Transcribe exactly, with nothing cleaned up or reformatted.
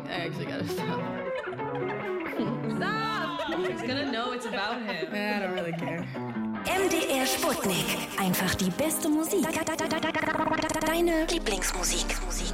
I actually gotta stop. Stop! He's gonna know it's about him. I don't really care. M D R Sputnik. Einfach die beste Musik. Deine Lieblingsmusik.